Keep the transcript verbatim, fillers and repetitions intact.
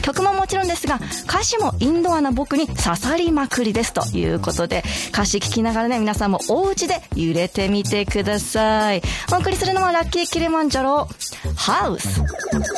曲ももちろんですが、歌詞もインドアな僕に刺さりまくりですということで、歌詞聞きながらね、皆さんもお家で揺れてみてください。お送りするのはラッキーキリマンジャロハウス。